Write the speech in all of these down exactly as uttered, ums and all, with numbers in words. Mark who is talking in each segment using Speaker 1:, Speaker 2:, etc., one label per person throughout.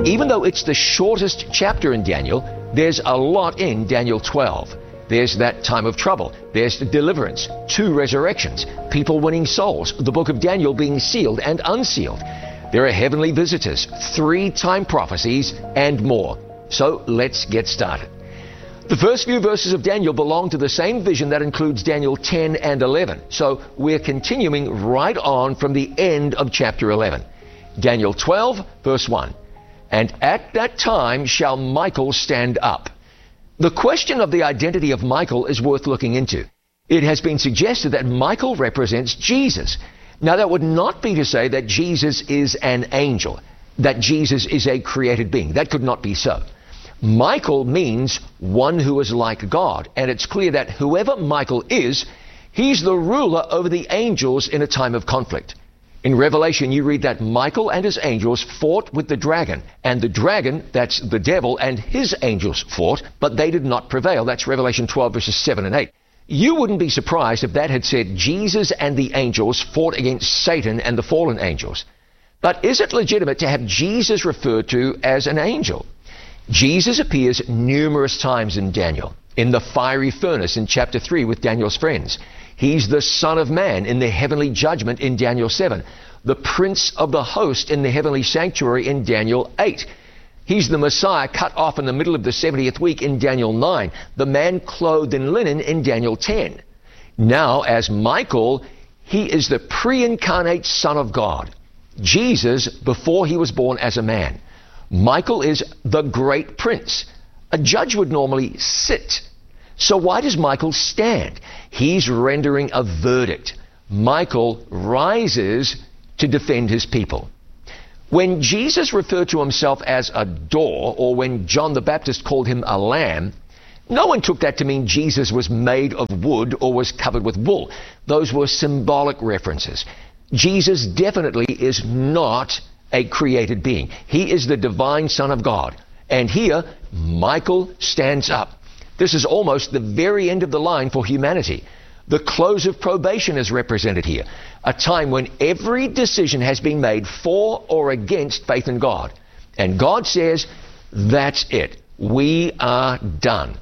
Speaker 1: Even though it's the shortest chapter in Daniel, there's a lot in Daniel twelve. There's that time of trouble. There's the deliverance, two resurrections, people winning souls, the book of Daniel being sealed and unsealed. There are heavenly visitors, three time prophecies, and more. So let's get started. The first few verses of Daniel belong to the same vision that includes Daniel ten and eleven. So we're continuing right on from the end of chapter eleven. Daniel twelve, verse one. And at that time shall Michael stand up. The question of the identity of Michael is worth looking into. It has been suggested that Michael represents Jesus. Now, that would not be to say that Jesus is an angel, that Jesus is a created being. That could not be so. Michael means one who is like God, and it's clear that whoever Michael is, he's the ruler over the angels in a time of conflict. In Revelation, you read that Michael and his angels fought with the dragon, and the dragon, that's the devil, and his angels fought, but they did not prevail. That's Revelation twelve, verses seven and eight. You wouldn't be surprised if that had said Jesus and the angels fought against Satan and the fallen angels. But is it legitimate to have Jesus referred to as an angel? Jesus appears numerous times in Daniel. In the fiery furnace in chapter three with Daniel's friends. He's the Son of Man in the heavenly judgment in Daniel seven. The Prince of the Host in the heavenly sanctuary in Daniel eight. He's the Messiah cut off in the middle of the seventieth week in Daniel nine. The man clothed in linen in Daniel ten. Now, as Michael, he is the pre-incarnate Son of God. Jesus, before he was born as a man. Michael is the great prince. A judge would normally sit. So why does Michael stand? He's rendering a verdict. Michael rises to defend his people. When Jesus referred to himself as a door, or when John the Baptist called him a lamb, no one took that to mean Jesus was made of wood or was covered with wool. Those were symbolic references. Jesus definitely is not a created being. He is the divine Son of God. And here, Michael stands up. This is almost the very end of the line for humanity. The close of probation is represented here, a time when every decision has been made for or against faith in God. And God says, that's it. We are done.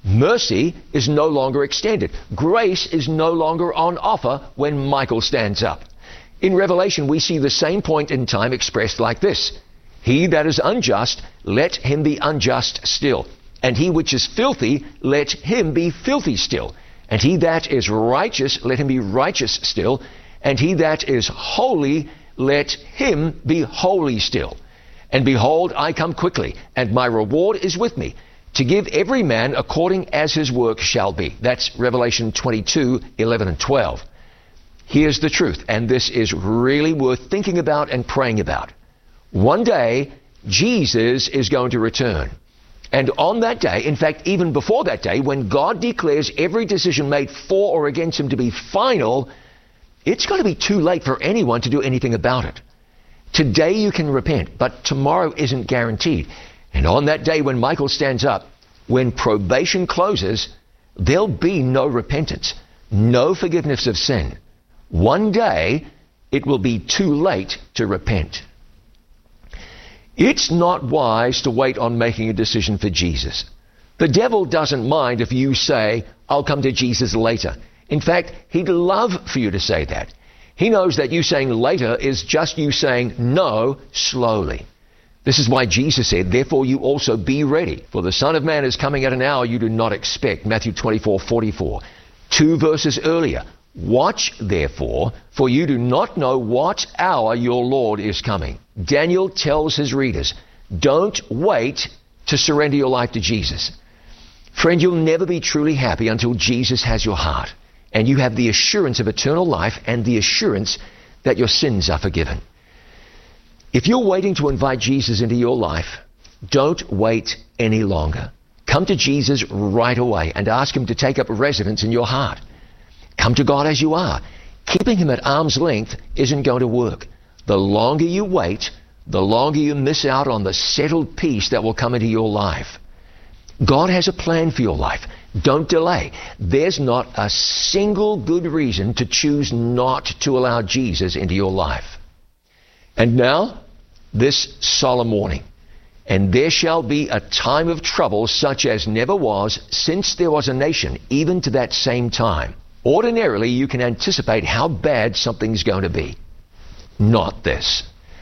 Speaker 1: Mercy is no longer extended. Grace is no longer on offer when Michael stands up. In Revelation, we see the same point in time expressed like this. He that is unjust, let him be unjust still. And he which is filthy, let him be filthy still. And he that is righteous, let him be righteous still. And he that is holy, let him be holy still. And behold, I come quickly, and my reward is with me, to give every man according as his work shall be. That's Revelation twenty-two, eleven and twelve. Here's the truth, and this is really worth thinking about and praying about. One day, Jesus is going to return. And on that day, in fact, even before that day, when God declares every decision made for or against him to be final, it's going to be too late for anyone to do anything about it. Today you can repent, but tomorrow isn't guaranteed. And on that day when Michael stands up, when probation closes, there'll be no repentance, no forgiveness of sin. One day, it will be too late to repent. It's not wise to wait on making a decision for Jesus. The devil doesn't mind if you say, I'll come to Jesus later. In fact, he'd love for you to say that. He knows that you saying later is just you saying no slowly. This is why Jesus said, therefore you also be ready, for the Son of Man is coming at an hour you do not expect. Matthew twenty-four, forty-four. Two verses earlier. Watch, therefore, for you do not know what hour your Lord is coming. Daniel tells his readers, don't wait to surrender your life to Jesus. Friend, you'll never be truly happy until Jesus has your heart, and you have the assurance of eternal life and the assurance that your sins are forgiven. If you're waiting to invite Jesus into your life, don't wait any longer. Come to Jesus right away and ask him to take up residence in your heart. Come to God as you are. Keeping him at arm's length isn't going to work. The longer you wait, the longer you miss out on the settled peace that will come into your life. God has a plan for your life. Don't delay. There's not a single good reason to choose not to allow Jesus into your life. And now, this solemn warning. And there shall be a time of trouble such as never was since there was a nation, even to that same time. Ordinarily, you can anticipate how bad something's going to be. Not this.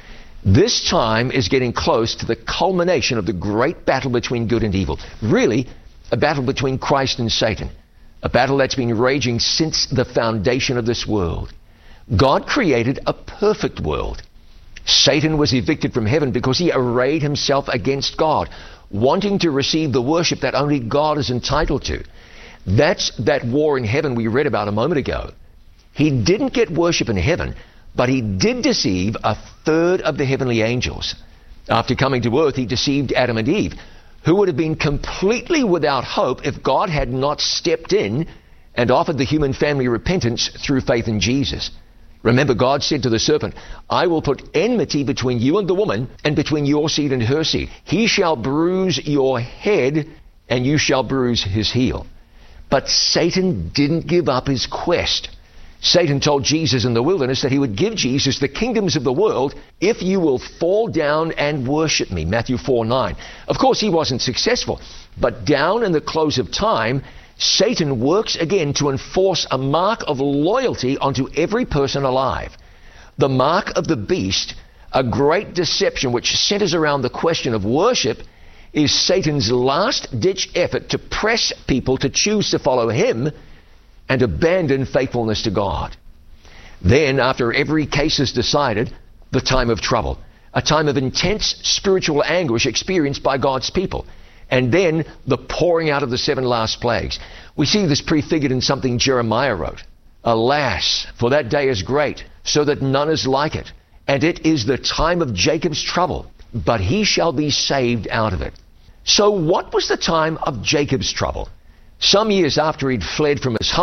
Speaker 1: This time is getting close to the culmination of the great battle between good and evil. Really, a battle between Christ and Satan. A battle that's been raging since the foundation of this world. God created a perfect world. Satan was evicted from heaven because he arrayed himself against God, wanting to receive the worship that only God is entitled to. That's that war in heaven we read about a moment ago. He didn't get worship in heaven, but he did deceive a third of the heavenly angels. After coming to earth, he deceived Adam and Eve, who would have been completely without hope if God had not stepped in and offered the human family repentance through faith in Jesus. Remember, God said to the serpent, I will put enmity between you and the woman, and between your seed and her seed. He shall bruise your head, and you shall bruise his heel. But Satan didn't give up his quest. Satan told Jesus in the wilderness that he would give Jesus the kingdoms of the world if you will fall down and worship me, Matthew four nine. Of course, he wasn't successful, but down in the close of time, Satan works again to enforce a mark of loyalty onto every person alive. The mark of the beast, a great deception which centers around the question of worship, is Satan's last-ditch effort to press people to choose to follow him and abandon faithfulness to God. Then, after every case is decided, the time of trouble, a time of intense spiritual anguish experienced by God's people. And then the pouring out of the seven last plagues. We see this prefigured in something Jeremiah wrote. Alas, for that day is great, so that none is like it. And it is the time of Jacob's trouble, but he shall be saved out of it. So what was the time of Jacob's trouble? Some years after he'd fled from his home,